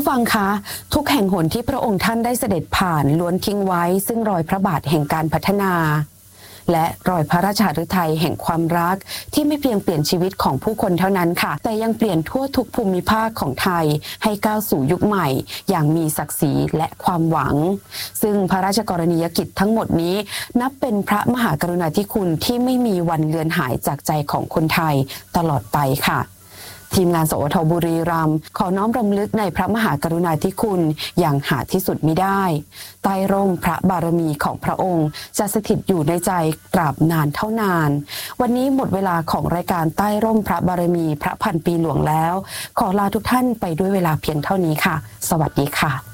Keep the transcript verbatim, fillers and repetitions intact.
ฟังคะทุกแห่งหนที่พระองค์ท่านได้เสด็จผ่านล้วนทิ้งไว้ซึ่งรอยพระบาทแห่งการพัฒนาและรอยพระราชฤทัยแห่งความรักที่ไม่เพียงเปลี่ยนชีวิตของผู้คนเท่านั้นค่ะแต่ยังเปลี่ยนทั่วทุกภูมิภาคของไทยให้ก้าวสู่ยุคใหม่อย่างมีศักดิ์ศรีและความหวังซึ่งพระราชกรณียกิจทั้งหมดนี้นับเป็นพระมหากรุณาธิคุณที่ไม่มีวันเลือนหายจากใจของคนไทยตลอดไปค่ะทีมงานสวทบุรีรัมย์ขอน้อมรำลึกในพระมหากรุณาธิคุณอย่างหาที่สุดมิได้ใต้ร่มพระบารมีของพระองค์จะสถิตอยู่ในใจตราบนานเท่านานวันนี้หมดเวลาของรายการใต้ร่มพระบารมีพระพันปีหลวงแล้วขอลาทุกท่านไปด้วยเวลาเพียงเท่านี้ค่ะสวัสดีค่ะ